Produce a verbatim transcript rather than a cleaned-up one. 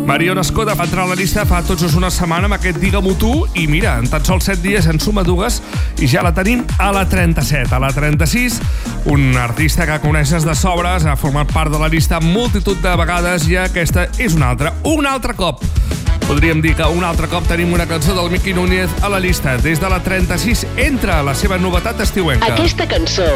Mariona Escoda va entrar a la llista fa tot just una setmana amb aquest Digue-m'ho tu i mira, en tan sols set dies en suma dues i ja la tenim a la trenta-set. A la trenta-sis, un artista que coneixes de sobres, ha format part de la llista multitud de vegades i aquesta és una altra. Un altre cop. Podríem dir que un altre cop tenim una cançó del Miki Núñez a la llista. Des de la trenta-sis entra la seva novetat estiuenca. Aquesta cançó